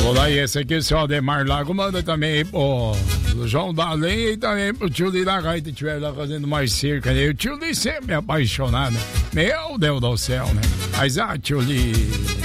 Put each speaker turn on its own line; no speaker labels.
Olá, e esse aqui é o seu Ademar Lago, manda também pro João da Lenha e também pro tio Li da Gaita, estiver lá fazendo mais cerca, né? O tio Li sempre apaixonado, né? Meu Deus do céu, né? Mas tio Li...